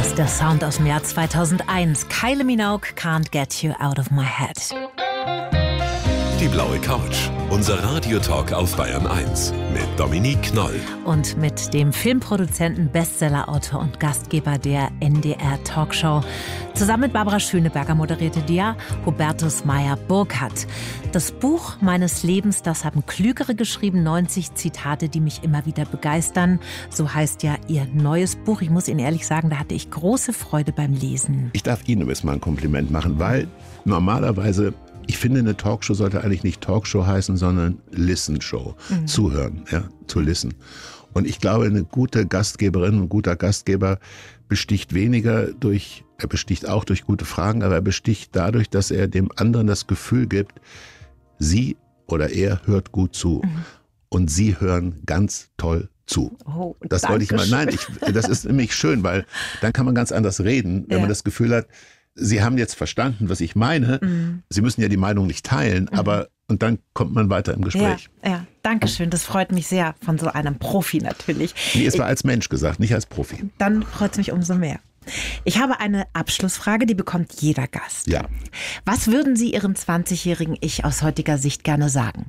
Das ist der Sound aus dem Jahr 2001. Kylie Minogue, Can't Get You Out of My Head. Die blaue Couch. Unser Radiotalk auf Bayern 1 mit Dominique Knoll. Und mit dem Filmproduzenten, Bestsellerautor und Gastgeber der NDR Talkshow. Zusammen mit Barbara Schöneberger moderierte die ja Hubertus Meyer-Burkhardt. Das Buch meines Lebens, das haben Klügere geschrieben, 90 Zitate, die mich immer wieder begeistern. So heißt ja Ihr neues Buch. Ich muss Ihnen ehrlich sagen, da hatte ich große Freude beim Lesen. Ich darf Ihnen übrigens mal ein Kompliment machen, weil normalerweise, ich finde, eine Talkshow sollte eigentlich nicht Talkshow heißen, sondern Listen-Show. Zuhören, ja, to listen. Und ich glaube, eine gute Gastgeberin, ein guter Gastgeber besticht er besticht auch durch gute Fragen, aber er besticht dadurch, dass er dem anderen das Gefühl gibt, sie oder er hört gut zu. Und sie hören ganz toll zu. Oh, das wollte ich mal. Nein, das ist nämlich schön, weil dann kann man ganz anders reden, wenn man das Gefühl hat, Sie haben jetzt verstanden, was ich meine. Sie müssen ja die Meinung nicht teilen, und dann kommt man weiter im Gespräch. Ja, danke schön. Das freut mich sehr von so einem Profi natürlich. Nee, es war als Mensch gesagt, nicht als Profi. Dann freut es mich umso mehr. Ich habe eine Abschlussfrage, die bekommt jeder Gast. Ja. Was würden Sie Ihrem 20-jährigen Ich aus heutiger Sicht gerne sagen?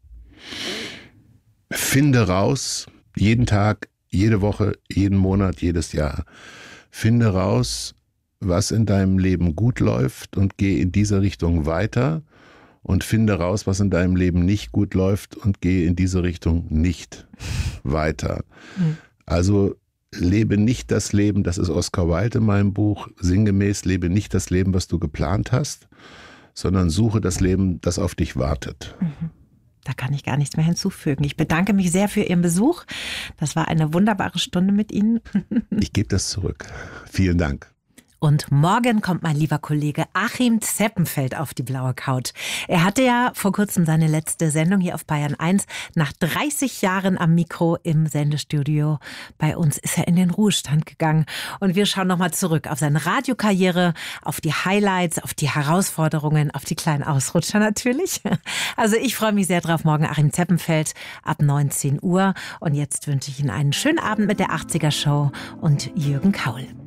Finde raus, jeden Tag, jede Woche, jeden Monat, jedes Jahr. Finde raus, was in deinem Leben gut läuft und geh in diese Richtung weiter und finde raus, was in deinem Leben nicht gut läuft und geh in diese Richtung nicht weiter. Also lebe nicht das Leben, das ist Oscar Wilde in meinem Buch, sinngemäß, lebe nicht das Leben, was du geplant hast, sondern suche das Leben, das auf dich wartet. Da kann ich gar nichts mehr hinzufügen. Ich bedanke mich sehr für Ihren Besuch. Das war eine wunderbare Stunde mit Ihnen. Ich gebe das zurück. Vielen Dank. Und morgen kommt mein lieber Kollege Achim Zeppenfeld auf die blaue Couch. Er hatte ja vor kurzem seine letzte Sendung hier auf Bayern 1. Nach 30 Jahren am Mikro im Sendestudio bei uns ist er in den Ruhestand gegangen. Und wir schauen nochmal zurück auf seine Radiokarriere, auf die Highlights, auf die Herausforderungen, auf die kleinen Ausrutscher natürlich. Also ich freue mich sehr drauf. Morgen Achim Zeppenfeld ab 19 Uhr. Und jetzt wünsche ich Ihnen einen schönen Abend mit der 80er Show und Jürgen Kaul.